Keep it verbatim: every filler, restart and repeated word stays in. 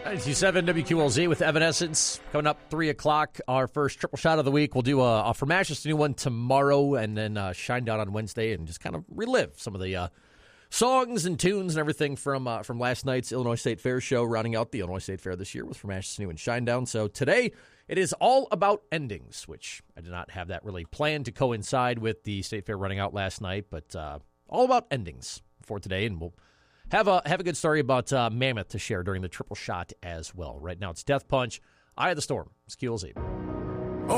ninety-seven W Q L Z with Evanescence. Coming up three o'clock, our first triple shot of the week. We'll do a, a From Ashes to New one tomorrow, and then uh, Shine Down on Wednesday, and just kind of relive some of the uh, songs and tunes and everything from uh, from last night's Illinois State Fair show, rounding out the Illinois State Fair this year with From Ashes to New and Shine Down. So today, it is all about endings, which I did not have that really planned to coincide with the State Fair running out last night, but uh, all about endings for today, and we'll Have a have a good story about uh, Mammoth to share during the triple shot as well. Right now it's Death Punch, Eye of the Storm. It's Q L Z.